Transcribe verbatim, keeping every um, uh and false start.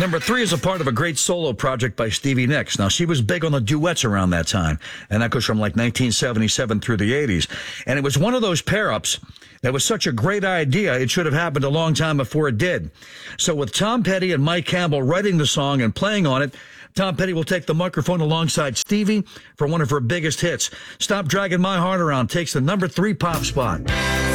Number three is a part of a great solo project by Stevie Nicks. Now, she was big on the duets around that time, and that goes from like nineteen seventy-seven through the eighties. And it was one of those pair-ups that was such a great idea, it should have happened a long time before it did. So with Tom Petty and Mike Campbell writing the song and playing on it, Tom Petty will take the microphone alongside Stevie for one of her biggest hits. Stop Dragging My Heart Around takes the number three pop spot.